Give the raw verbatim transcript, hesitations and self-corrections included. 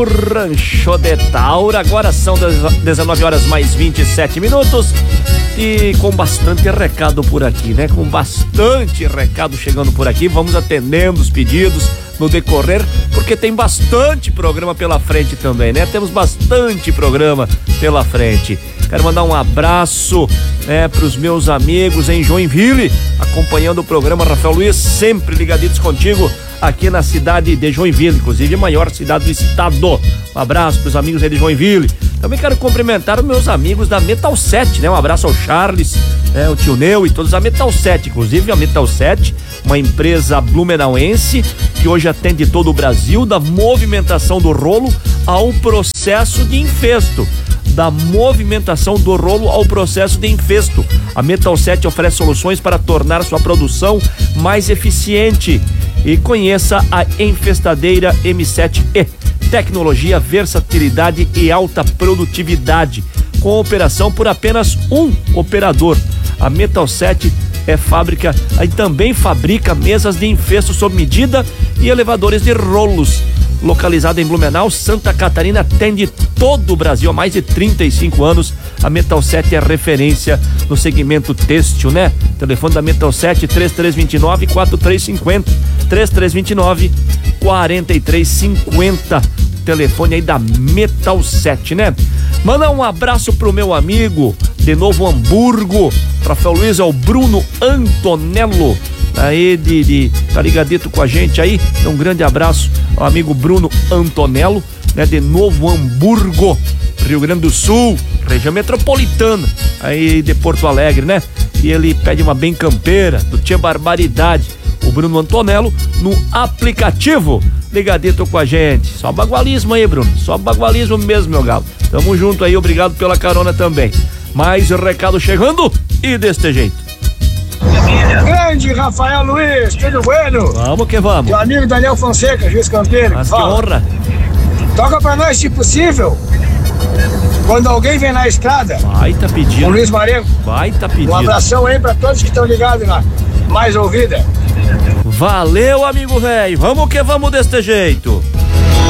do Rancho de Taura. Agora são dezenove horas mais vinte e sete minutos e com bastante recado por aqui, né? Com bastante recado chegando por aqui. Vamos atendendo os pedidos no decorrer, porque tem bastante programa pela frente também, né? Temos bastante programa pela frente. Quero mandar um abraço, né, pros meus amigos em Joinville, acompanhando o programa. Rafael Luiz, sempre ligaditos contigo aqui na cidade de Joinville, inclusive a maior cidade do estado. Um abraço pros amigos aí de Joinville. Também quero cumprimentar os meus amigos da Metal sete, né? Um abraço ao Charles, né, o tio Neu e todos da Metal sete, inclusive a Metal sete, uma empresa blumenauense que hoje atende todo o Brasil, da movimentação do rolo ao processo de infesto. Da movimentação do rolo ao processo de infesto. A Metal sete oferece soluções para tornar sua produção mais eficiente. E conheça a Infestadeira M sete E. Tecnologia, versatilidade e alta produtividade. Com operação por apenas um operador. A Metal sete é fábrica e também fabrica mesas de infesto sob medida e elevadores de rolos. Localizada em Blumenau, Santa Catarina, atende todo o Brasil há mais de trinta e cinco anos. A Metal sete é referência no segmento têxtil, né? Telefone da Metal sete, três três dois nove, quatro três cinco zero, três três dois nove, quatro três cinco zero. Telefone aí da Metal sete, né? Manda um abraço pro meu amigo de Novo Hamburgo, Rafael Luiz, é o Bruno Antonello, aí de, de tá ligadito com a gente aí. Um grande abraço ao amigo Bruno Antonello, né, de Novo Hamburgo, Rio Grande do Sul, região metropolitana aí de Porto Alegre, né? E ele pede uma bem campeira do Tia Barbaridade, o Bruno Antonello, no aplicativo. Ligadito com a gente. Só bagualismo aí, Bruno, só bagualismo mesmo, meu galo. Tamo junto aí, obrigado pela carona também. Mais recado chegando e deste jeito. Grande Rafael Luiz, tudo bueno? Vamos que vamos. Meu amigo Daniel Fonseca, Juiz Campeiro. Mas que honra. Toca pra nós, se possível, quando alguém vem na estrada. Vai tá pedindo. Com Luiz Marengo. Vai tá pedindo. Um abração aí pra todos que estão ligados na Mais Ouvida. Valeu, amigo velho. Vamos que vamos deste jeito.